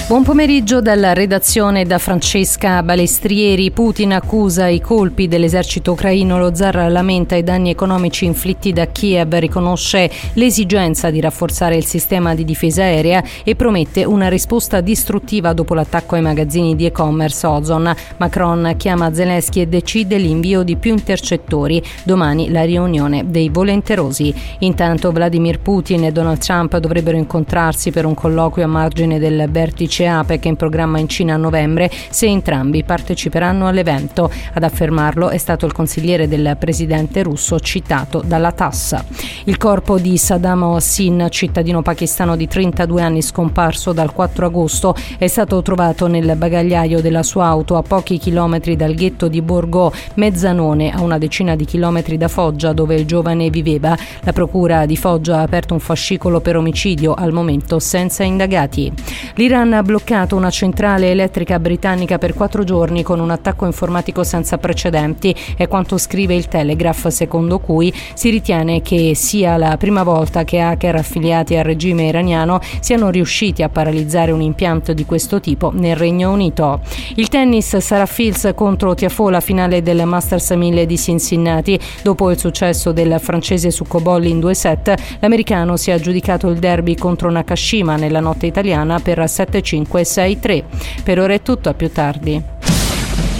Buon pomeriggio dalla redazione da Francesca Balestrieri. Putin accusa i colpi dell'esercito ucraino, lo zar lamenta i danni economici inflitti da Kiev, riconosce l'esigenza di rafforzare il sistema di difesa aerea e promette una risposta distruttiva dopo l'attacco ai magazzini di e-commerce Ozon. Macron chiama Zelensky e decide l'invio di più intercettori. Domani la riunione dei volenterosi. Intanto Vladimir Putin e Donald Trump dovrebbero incontrarsi per un colloquio a margine del vertice APEC in programma in Cina a novembre, se entrambi parteciperanno all'evento. Ad affermarlo è stato il consigliere del presidente russo citato dalla TASS. Il corpo di Saddam Hussein, cittadino pakistano di 32 anni scomparso dal 4 agosto, è stato trovato nel bagagliaio della sua auto a pochi chilometri dal ghetto di Borgo Mezzanone, a una decina di chilometri da Foggia, dove il giovane viveva. La procura di Foggia ha aperto un fascicolo per omicidio, al momento senza indagati. L'Iran ha bloccato una centrale elettrica britannica per 4 giorni con un attacco informatico senza precedenti, è quanto scrive il Telegraph, secondo cui si ritiene che sia la prima volta che hacker affiliati al regime iraniano siano riusciti a paralizzare un impianto di questo tipo nel Regno Unito. Il tennis, Sarah Fils contro Tiafoe, la finale del Masters 1000 di Cincinnati. Dopo il successo del francese su Cobolli in 2 set, l'americano si è aggiudicato il derby contro Nakashima nella notte italiana per 7-5 e 6-3. Per ora è tutto, a più tardi.